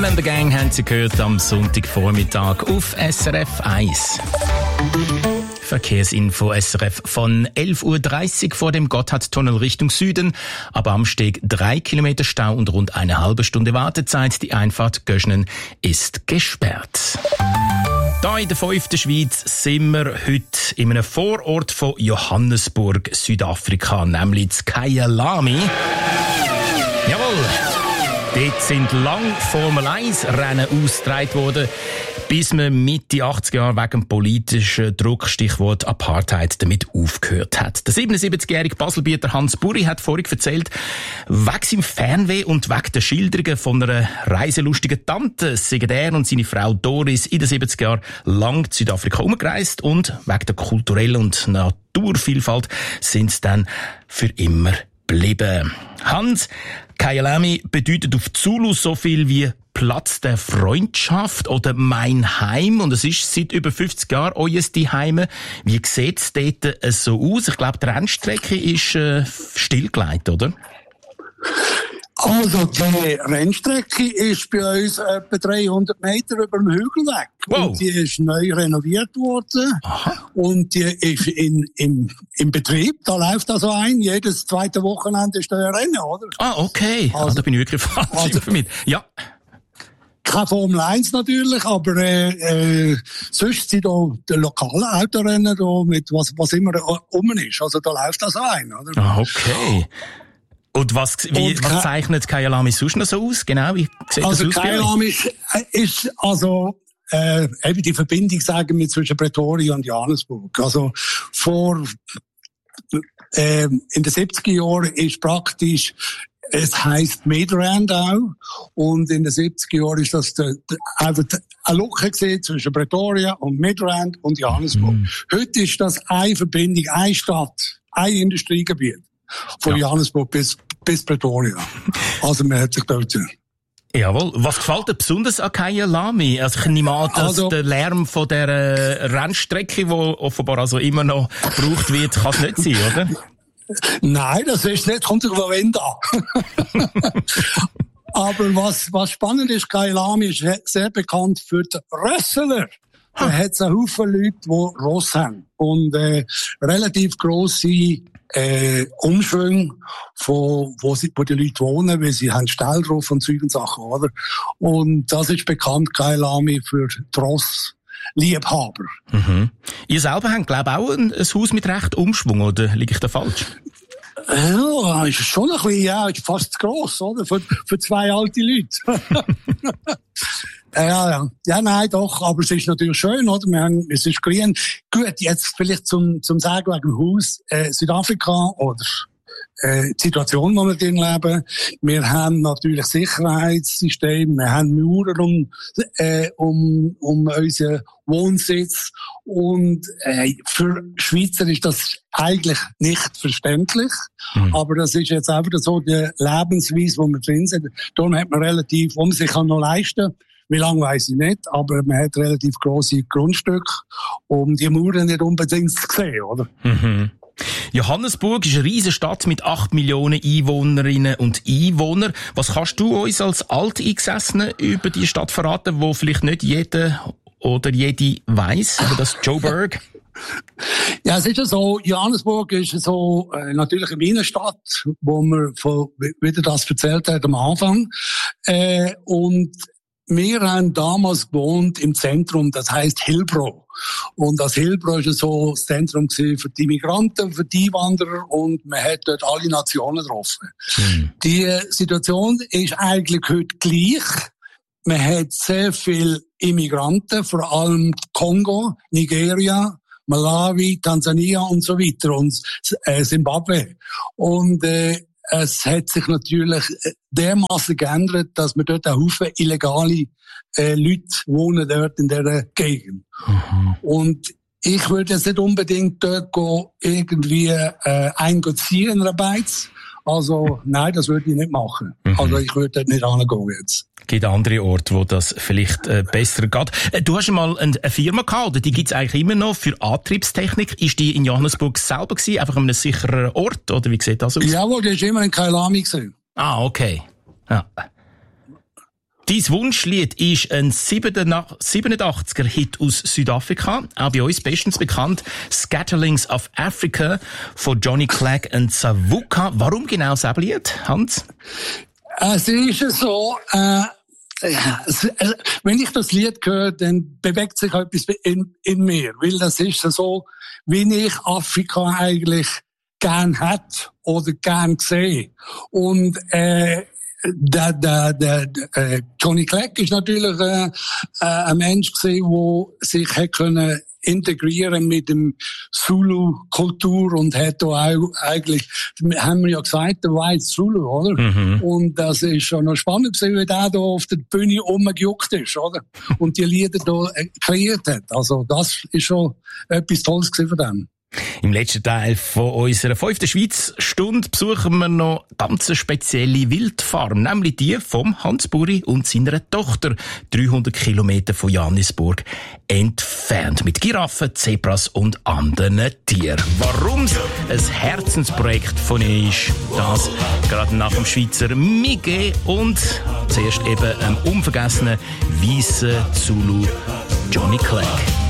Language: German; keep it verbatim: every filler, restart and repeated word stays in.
The Gang haben Sie gehört am Sonntagvormittag auf S R F eins. Verkehrsinfo S R F von elf Uhr dreißig vor dem Gotthardtunnel Richtung Süden. Ab Amsteg drei Kilometer Stau und rund eine halbe Stunde Wartezeit. Die Einfahrt Göschnen ist gesperrt. Da in der fünften Schweiz sind wir heute in einem Vorort von Johannesburg, Südafrika, nämlich in Kyalami. Jawohl! Dort sind lang Formel eins Rennen ausgetragen worden, bis man Mitte achtziger Jahre wegen politischen Druck, Stichwort Apartheid, damit aufgehört hat. Der siebenundsiebzigjährige Baselbieter Hans Buri hat vorhin erzählt, wegen seinem Fernweh und wegen der Schilderungen von einer reiselustigen Tante sind er und seine Frau Doris in den siebziger Jahren lang in Südafrika umgereist und wegen der kulturellen und Naturvielfalt sind sie dann für immer geblieben. Hans, Kyalami bedeutet auf Zulu so viel wie Platz der Freundschaft oder mein Heim. Und es ist seit über fünfzig Jahren euer Zuhause. Wie sieht es dort so aus? Ich glaube, die Rennstrecke ist äh, stillgelegt, oder? Also, die Rennstrecke ist bei uns etwa dreihundert Meter über dem Hügel weg. Wow. Und die ist neu renoviert worden. Aha. Und die ist in, in, im Betrieb. Da läuft also ein. Jedes zweite Wochenende ist da ein Rennen, oder? Ah, okay. Also, ah, da bin ich wirklich falsch also, informiert. Ja. Keine Formel eins natürlich, aber äh, äh, sonst sind da die lokalen Autorennen da mit was, was immer rum ist. Also da läuft das ein, oder? Ah, okay. Und was, wie, Und was zeichnet Kyalami sonst noch so aus? Genau, wie sieht also das aus? Kyalami ist, ist also äh, eben die Verbindung, sagen wir, zwischen Pretoria und Johannesburg. Also vor äh, in den siebziger Jahren ist praktisch, es heisst Midrand auch, und in den siebziger Jahren ist das der, der, einfach eine Lücke gesehen zwischen Pretoria und Midrand und Johannesburg. Mm. Heute ist das eine Verbindung, eine Stadt, ein Industriegebiet. Von ja. Johannesburg bis, bis Pretoria. Also man hat sich dort. Jawohl. Was gefällt dir besonders an Kyalami? Also ich nehme an, dass also, der Lärm von der Rennstrecke, die offenbar also immer noch gebraucht wird, kann es nicht sein, oder? Nein, das ist nicht, kommt sich von wem da. Aber was, was spannend ist, Kyalami ist sehr bekannt für die Rössler. Da hat es einen Haufen Leute, die Ross haben. Und äh, relativ grosse äh, Umschwünge, von, wo, sie, wo die Leute wohnen, weil sie haben Stall drauf und Zeug und Sachen, oder? Und das ist bekannt, Kyalami, für die Ross-Liebhaber. Mhm. Ihr selber habt, glaube ich, auch ein, ein Haus mit recht Umschwung, oder liege ich da falsch? Ja, ist schon ein bisschen, ja, ist fast zu gross, oder? Für, für zwei alte Leute. Ja, ja. Ja, nein, doch. Aber es ist natürlich schön, oder? Wir haben, es ist grün. Gut, jetzt vielleicht zum, zum Sagen wegen dem Haus, äh, Südafrika oder, äh, die Situation, wo wir drin leben. Wir haben natürlich Sicherheitssystem. Wir haben Mauern um, äh, um, um unseren Wohnsitz. Und, äh, für Schweizer ist das eigentlich nicht verständlich. Mhm. Aber das ist jetzt einfach so die Lebensweise, wo wir drin sind. Darum hat man relativ, wo man sich kann noch leisten. Wie lange weiss ich nicht, aber man hat relativ grosse Grundstücke, um die Mauern nicht unbedingt zu sehen, oder? Mhm. Johannesburg ist eine riesige Stadt mit acht Millionen Einwohnerinnen und Einwohnern. Was kannst du uns als Alteingesessene über die Stadt verraten, wo vielleicht nicht jeder oder jede weiss, aber das Joburg? Ja, es ist ja so, Johannesburg ist so äh, natürlich eine Innenstadt, wo man von, wieder das erzählt hat am Anfang. Äh, und wir haben damals gewohnt im Zentrum, das heisst Hillbrow. Und das Hillbrow war so das Zentrum für die Migranten, für die Einwanderer, und man hat dort alle Nationen getroffen. Mhm. Die Situation ist eigentlich heute gleich. Man hat sehr viele Immigranten, vor allem Kongo, Nigeria, Malawi, Tansania und so weiter und äh, Zimbabwe. Und äh, es hat sich natürlich dermaßen geändert, dass wir dort einen Haufen illegale äh, Leute wohnen dort in dieser Gegend. Mhm. Und ich würde jetzt nicht unbedingt dort gehen, irgendwie äh, einziehen in einer Beiz. Also nein, das würde ich nicht machen. Mhm. Also ich würde dort nicht hingehen jetzt. Es gibt andere Orte, wo das vielleicht äh, besser geht. Äh, du hast einmal eine Firma gehabt, oder die gibt's eigentlich immer noch, für Antriebstechnik. Ist die in Johannesburg selber gewesen, einfach an einem sicheren Ort, oder wie sieht das aus? Jawohl, die ist immer in Kyalami gewesen. Ah, okay. Ja. Dein Wunschlied ist ein siebenundachtziger-Hit aus Südafrika, auch bei uns bestens bekannt, Scatterlings of Africa von Johnny Clegg und Savuka. Warum genau das Lied, Hans? Es ist so, äh, wenn ich das Lied höre, dann bewegt sich etwas in, in mir, weil das ist so, wie ich Afrika eigentlich gern hätte oder gern sehe. Und äh, der, der, der, der Johnny Clegg ist natürlich äh, ein Mensch gewesen, der sich hätte können integrieren mit dem Zulu-Kultur und hat da auch eigentlich, haben wir ja gesagt, der White Zulu, oder? Mhm. Und das ist schon noch spannend gewesen, wie der da auf der Bühne rumgejuckt ist, oder? Und die Lieder da kreiert hat. Also das ist schon etwas Tolles gewesen von dem. Im letzten Teil von unserer fünften Schweiz-Stunde besuchen wir noch eine ganz spezielle Wildfarm, nämlich die vom Hans Buri und seiner Tochter, dreihundert Kilometer von Johannisburg entfernt, mit Giraffen, Zebras und anderen Tieren. Warum es ein Herzensprojekt von ihnen ist, das gerade nach dem Schweizer Mige und zuerst eben einem unvergessenen weißen Zulu Johnny Clegg.